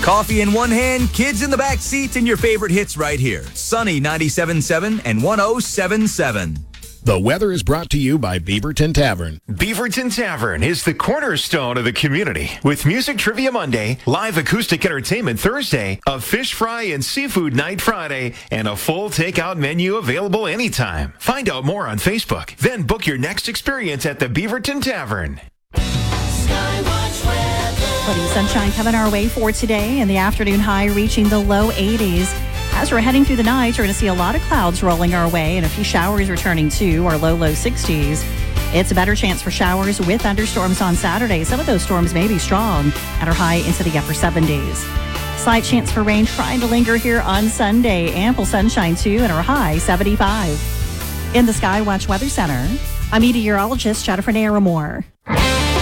Coffee in one hand, kids in the back seat, and your favorite hits right here. Sunny 97.7 and 107.7. The weather is brought to you by Beaverton Tavern. Beaverton Tavern is the cornerstone of the community. With Music Trivia Monday, live acoustic entertainment Thursday, a fish fry and seafood night Friday, and a full takeout menu available anytime. Find out more on Facebook. Then book your next experience at the Beaverton Tavern. Plenty of sunshine coming our way for today, and the afternoon high reaching the low 80s. As we're heading through the night, we're going to see a lot of clouds rolling our way and a few showers returning to our low 60s. It's a better chance for showers with thunderstorms on Saturday. Some of those storms may be strong at our high into the upper 70s. Slight chance for rain trying to linger here on Sunday. Ample sunshine too at our high 75. In the Skywatch Weather Center, I'm meteorologist Jennifer Naramore.